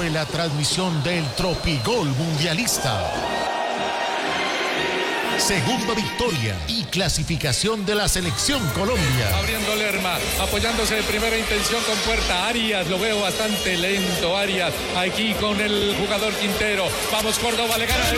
fue la transmisión del Tropigol Mundialista. Segunda victoria y clasificación de la Selección Colombia. Abriendo Lerma, apoyándose de primera intención con Puerta. Arias, lo veo bastante lento, Arias, aquí con el jugador Quintero. Vamos, Córdoba, le gana de